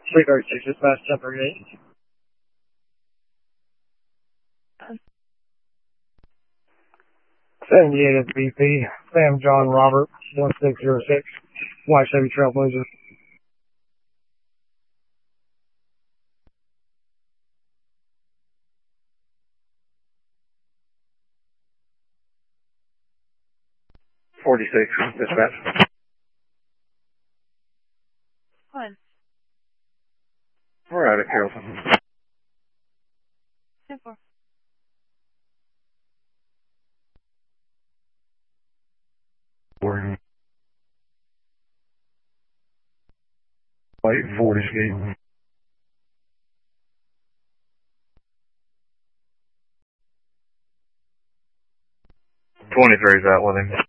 336, dispatch 1038. 78 BP, Sam John Robert, 1606, White Chevy Trailblazer. .46, dispatch. One. We're out of Carrollton. 10-4. White 40 speed. 23's out with him.